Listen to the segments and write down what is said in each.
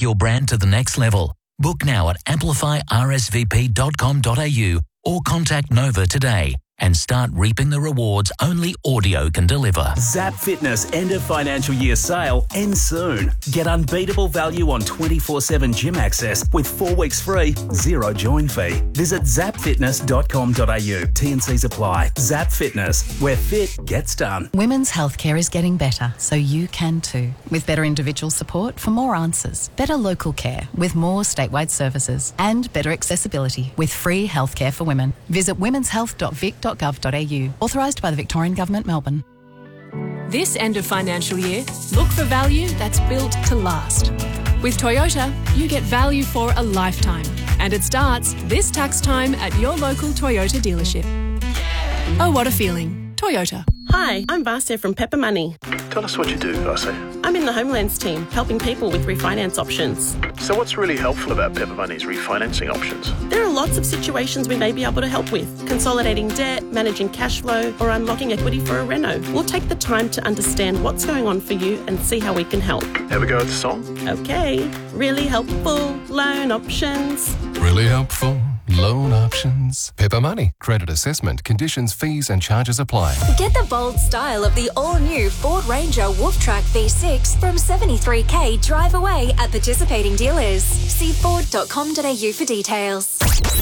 your brand to the next level. Book now at amplifyrsvp.com.au or contact Nova today and start reaping the rewards only audio can deliver. Zap Fitness end of financial year sale ends soon. Get unbeatable value on 24/7 gym access with 4 weeks free, zero join fee. Visit zapfitness.com.au. T&Cs apply. Zap Fitness, where fit gets done. Women's healthcare is getting better, so you can too. With better individual support for more answers, better local care with more statewide services, and better accessibility with free healthcare for women. Visit womenshealth.vic.gov.au. Authorised by the Victorian Government, Melbourne. This end of financial year, look for value that's built to last. With Toyota, you get value for a lifetime. And it starts this tax time at your local Toyota dealership. Oh, what a feeling. Toyota. Hi, I'm Vasya from Pepper Money. Tell us what you do, Vasya. I'm in the Homelands team, helping people with refinance options. So what's really helpful about Pepper Money's refinancing options? There are lots of situations we may be able to help with. Consolidating debt, managing cash flow, or unlocking equity for a reno. We'll take the time to understand what's going on for you and see how we can help. Have a go at the song? Okay. Really helpful loan options. Really helpful loan options. Pepper Money. Credit assessment, conditions, fees and charges apply. Get the bold style of the all-new Ford Ranger Wolf Track V6 from $73,000 drive away at participating dealers. See ford.com.au for details.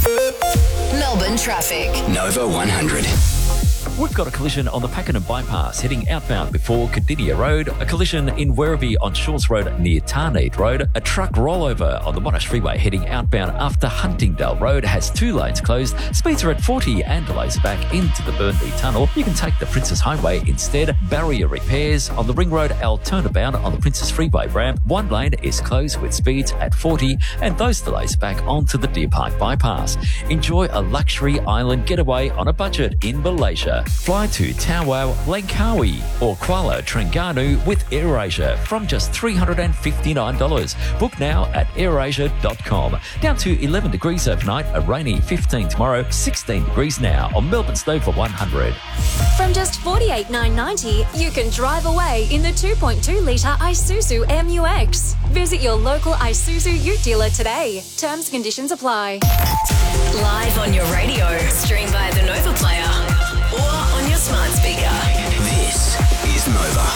Melbourne traffic. Nova 100. We've got a collision on the Pakenham bypass heading outbound before Cardinia Road, a collision in Werribee on Shores Road near Tarneed Road, a truck rollover on the Monash Freeway heading outbound after Huntingdale Road has 2 lanes closed, speeds are at 40 and delays back into the Burnley Tunnel. You can take the Princess Highway instead. Barrier repairs on the Ring Road L turnabout on the Princess Freeway ramp. 1 lane is closed with speeds at 40 and those delays back onto the Deer Park bypass. Enjoy a luxury island getaway on a budget in Malaysia. Fly to Tawau, Langkawi or Kuala Terengganu with AirAsia from just $359. Book now at airasia.com. Down to 11 degrees overnight, a rainy 15 tomorrow, 16 degrees now on Melbourne's Nova 100. From just $48,990, you can drive away in the 2.2-litre Isuzu MUX. Visit your local Isuzu Ute dealer today. Terms and conditions apply. Live on your radio. Stream via the Nova Player or on your smart speaker. This is Nova.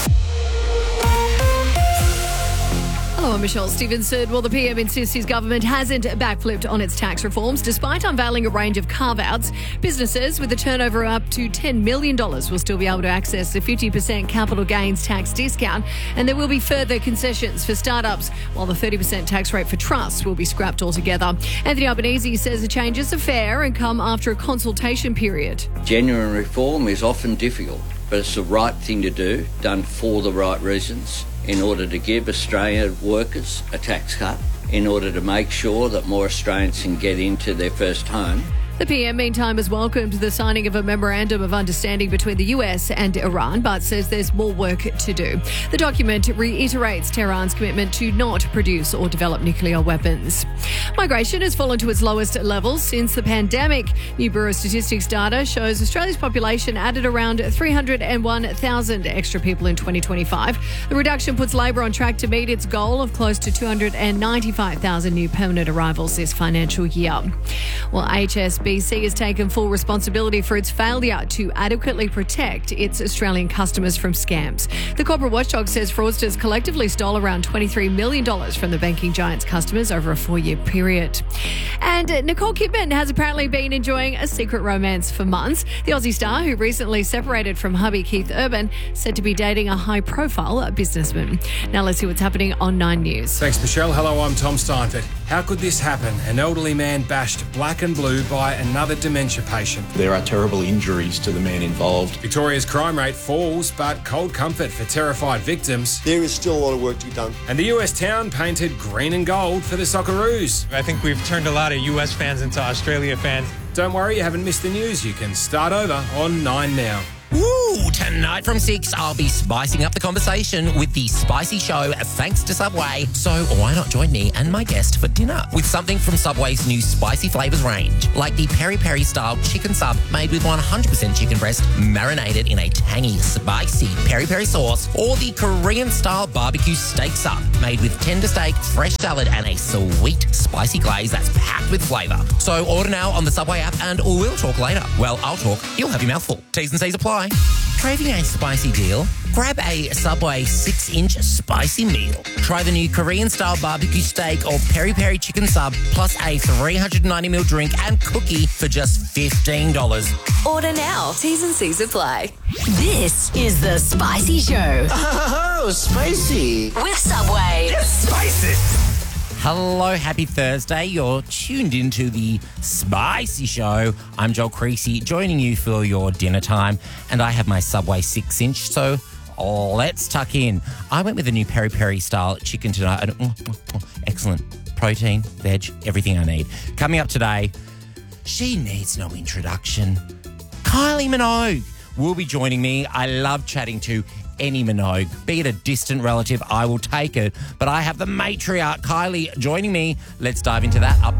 Hello, I'm Michelle Stevenson. Well, the PM insists his government hasn't backflipped on its tax reforms. Despite unveiling a range of carve-outs, businesses with a turnover up to $10 million will still be able to access the 50% capital gains tax discount, and there will be further concessions for startups, while the 30% tax rate for trusts will be scrapped altogether. Anthony Albanese says the changes are fair and come after a consultation period. Genuine reform is often difficult, but it's the right thing to do, done for the right reasons, in order to give Australian workers a tax cut, in order to make sure that more Australians can get into their first home. The PM, meantime, has welcomed the signing of a memorandum of understanding between the US and Iran, but says there's more work to do. The document reiterates Tehran's commitment to not produce or develop nuclear weapons. Migration has fallen to its lowest levels since the pandemic. New Bureau of Statistics data shows Australia's population added around 301,000 extra people in 2025. The reduction puts Labor on track to meet its goal of close to 295,000 new permanent arrivals this financial year. Well, HSBC has taken full responsibility for its failure to adequately protect its Australian customers from scams. The corporate watchdog says fraudsters collectively stole around $23 million from the banking giant's customers over a 4-year period. And Nicole Kidman has apparently been enjoying a secret romance for months. The Aussie star, who recently separated from hubby Keith Urban, said to be dating a high-profile businessman. Now let's see what's happening on 9 News. Thanks, Michelle. Hello, I'm Tom Steinford. How could this happen? An elderly man bashed black and blue by another dementia patient. There are terrible injuries to the man involved. Victoria's crime rate falls, but cold comfort for terrified victims. There is still a lot of work to be done. And the US town painted green and gold for the Socceroos. I think we've turned a lot of US fans into Australia fans. Don't worry, you haven't missed the news. You can start over on 9 Now. Woo! Ooh, tonight from 6, I'll be spicing up the conversation with the Spicy Show thanks to Subway. So why not join me and my guest for dinner with something from Subway's new spicy flavours range, like the peri-peri style chicken sub made with 100% chicken breast marinated in a tangy, spicy peri-peri sauce, or the Korean style barbecue steak sub made with tender steak, fresh salad and a sweet spicy glaze that's packed with flavour. So order now on the Subway app and we'll talk later. Well, I'll talk, you'll have your mouth full. T's and C's apply. Craving a spicy deal? Grab a Subway 6-inch spicy meal. Try the new Korean-style barbecue steak or peri-peri chicken sub, plus a 390ml drink and cookie for just $15. Order now. T's and C's apply. This is the Spicy Show. Oh, spicy. With Subway. Spicy. Hello, happy Thursday. You're tuned into the Spicy Show. I'm Joel Creasy, joining you for your dinner time, and I have my Subway 6-inch, so let's tuck in. I went with the new peri-peri style chicken tonight. Excellent. Protein, veg, everything I need. Coming up today, she needs no introduction. Kylie Minogue will be joining me. I love chatting to any Minogue. Be it a distant relative, I will take it. But I have the matriarch, Kylie, joining me. Let's dive into that up